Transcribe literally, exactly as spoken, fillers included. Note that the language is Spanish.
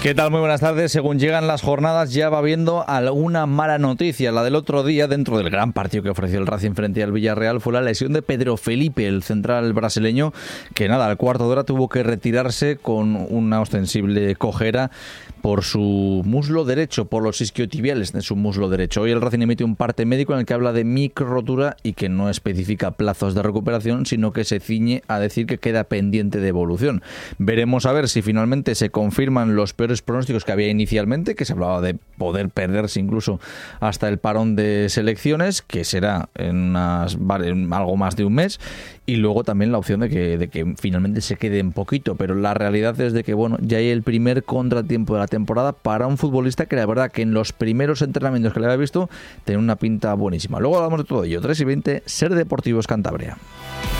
¿Qué tal? Muy buenas tardes. Según llegan las jornadas ya va habiendo alguna mala noticia. La del otro día, dentro del gran partido que ofreció el Racing frente al Villarreal, fue la lesión de Pedro Felipe, el central brasileño, que nada, al cuarto de hora tuvo que retirarse con una ostensible cojera por su muslo derecho, por los isquiotibiales de su muslo derecho. Hoy el Racing emite un parte médico en el que habla de micro rotura y que no especifica plazos de recuperación, sino que se ciñe a decir que queda pendiente de evolución. Veremos a ver si finalmente se confirman los peores pronósticos que había inicialmente, que se hablaba de poder perderse incluso hasta el parón de selecciones, que será en, unas, en algo más de un mes, y luego también la opción de que, de que finalmente se quede en poquito, pero la realidad es de que bueno, ya hay el primer contratiempo de la temporada para un futbolista que la verdad que en los primeros entrenamientos que le había visto tenía una pinta buenísima. Luego hablamos de todo ello. Tres y veinte, Ser Deportivos Cantabria.